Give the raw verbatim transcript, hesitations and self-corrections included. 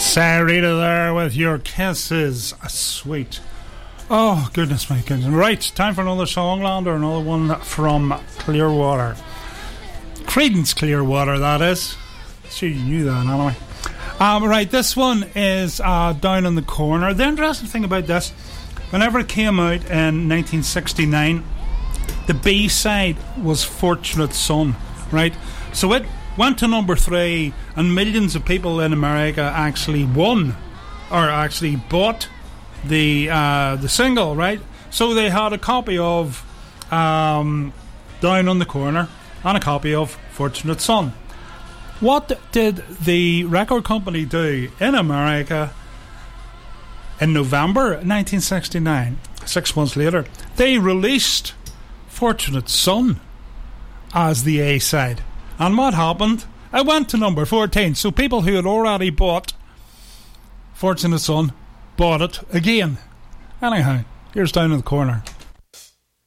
Sarita there with Your Kisses. Sweet. Oh, goodness my goodness. Right, time for another Songland, or another one from Clearwater. Creedence Clearwater, that is. Sure, you knew that anyway. Um, right, this one is uh, Down in the Corner. The interesting thing about this, whenever it came out in nineteen sixty-nine, the B-side was Fortunate Son, right? So it went to number three, and millions of people in America actually won, or actually bought the uh, the single, right? So they had a copy of um, Down on the Corner and a copy of Fortunate Son. What did the record company do in America in November nineteen sixty-nine? Six months later, they released Fortunate Son as the A-side. And what happened? It went to number fourteen. So people who had already bought Fortunate Son bought it again. Anyhow, here's Down in the Corner.